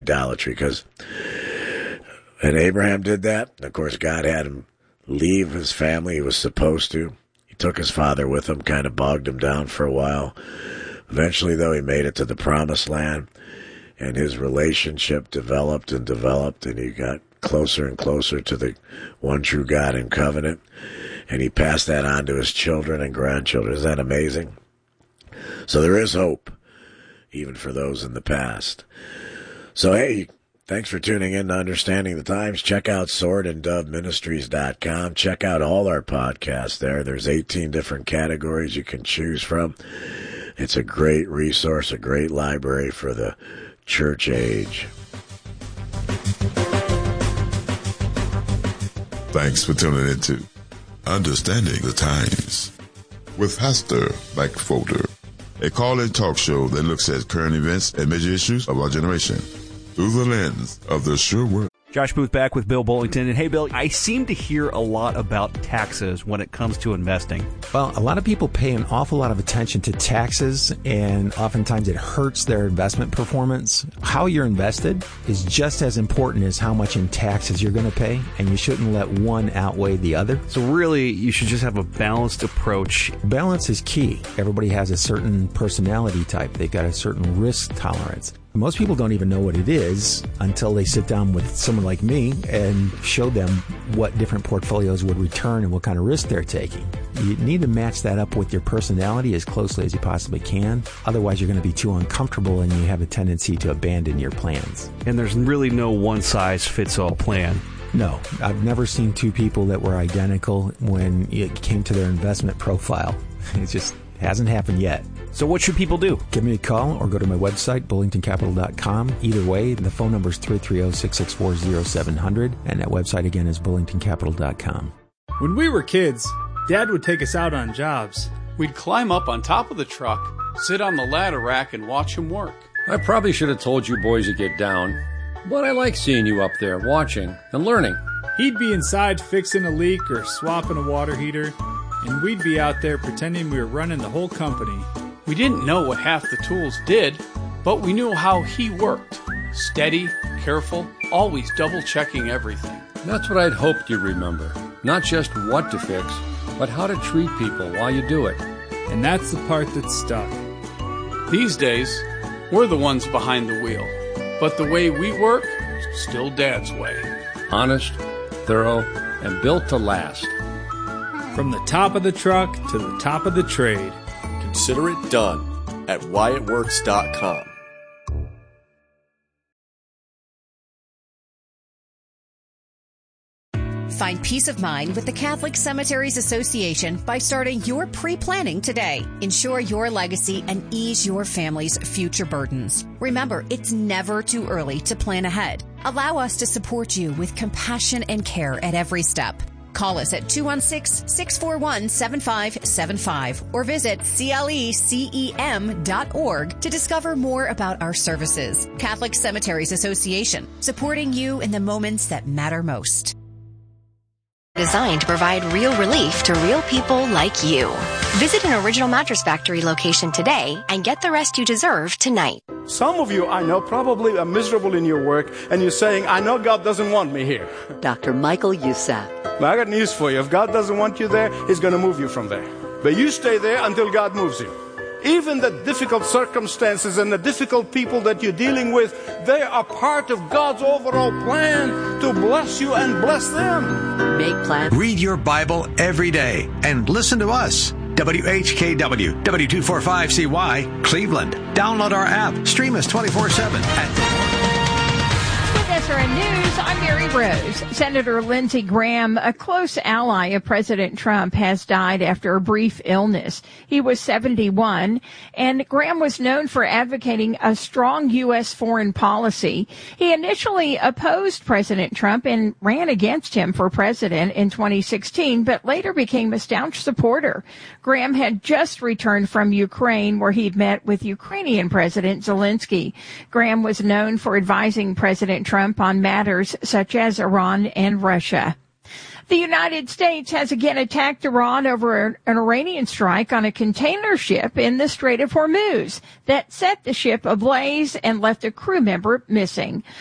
idolatry, and Abraham did that. Of course, God had him leave his family. He was supposed to. He took his father with him, kind of bogged him down for a while. Eventually, though, he made it to the promised land, and his relationship developed, and he got closer and closer to the one true God in covenant, and he passed that on to his children and grandchildren. Isn't that amazing? So there is hope, even for those in the past. So, hey, thanks for tuning in to Understanding the Times. Check out SwordandDoveMinistries.com. Check out all our podcasts there. There's 18 different categories you can choose from. It's a great resource, a great library for the church age. Thanks for tuning in to Understanding the Times with Pastor Mike Folder, a call-in talk show that looks at current events and major issues of our generation through the lens of the sure word. Josh Booth back with Bill Bullington. And hey, Bill, I seem to hear a lot about taxes when it comes to investing. Well, a lot of people pay an awful lot of attention to taxes, and oftentimes it hurts their investment performance. How you're invested is just as important as how much in taxes you're going to pay, and you shouldn't let one outweigh the other. So really, you should just have a balanced approach. Balance is key. Everybody has a certain personality type. They've got a certain risk tolerance. Most people don't even know what it is until they sit down with someone like me and show them what different portfolios would return and what kind of risk they're taking. You need to match that up with your personality as closely as you possibly can. Otherwise, you're going to be too uncomfortable and you have a tendency to abandon your plans. And there's really no one-size-fits-all plan. No, I've never seen two people that were identical when it came to their investment profile. It just hasn't happened yet. So what should people do? Give me a call or go to my website, bullingtoncapital.com. Either way, the phone number is 330-664-0700, and that website again is bullingtoncapital.com. When we were kids, Dad would take us out on jobs. We'd climb up on top of the truck, sit on the ladder rack, and watch him work. I probably should have told you boys to get down, but I like seeing you up there watching and learning. He'd be inside fixing a leak or swapping a water heater, and we'd be out there pretending we were running the whole company. We didn't know what half the tools did, but we knew how he worked. Steady, careful, always double-checking everything. That's what I'd hoped you'd remember. Not just what to fix, but how to treat people while you do it. And that's the part that stuck. These days, we're the ones behind the wheel. But the way we work, still Dad's way. Honest, thorough, and built to last. From the top of the truck to the top of the trade. Consider it done at whyitworks.com. Find peace of mind with the Catholic Cemeteries Association by starting your pre-planning today. Ensure your legacy and ease your family's future burdens. Remember, it's never too early to plan ahead. Allow us to support you with compassion and care at every step. Call us at 216-641-7575 or visit clecem.org to discover more about our services. Catholic Cemeteries Association, supporting you in the moments that matter most. Designed to provide real relief to real people like you. Visit an Original Mattress Factory location today and get the rest you deserve tonight. Some of you I know probably are miserable in your work and you're saying, I know God doesn't want me here. Dr. Michael Youssef. Well, I got news for you. If God doesn't want you there, He's going to move you from there. But you stay there until God moves you. Even the difficult circumstances and the difficult people that you're dealing with, they are part of God's overall plan to bless you and bless them. Make plans. Read your Bible every day and listen to us. WHKW, W245CY, Cleveland. Download our app. Stream us 24/7 at SRN News, I'm Mary Rose. Senator Lindsey Graham, a close ally of President Trump, has died after a brief illness. He was 71, and Graham was known for advocating a strong U.S. foreign policy. He initially opposed President Trump and ran against him for president in 2016, but later became a staunch supporter. Graham had just returned from Ukraine, where he'd met with Ukrainian President Zelensky. Graham was known for advising President Trump on matters such as Iran and Russia. The United States has again attacked Iran over an Iranian strike on a container ship in the Strait of Hormuz that set the ship ablaze and left a crew member missing.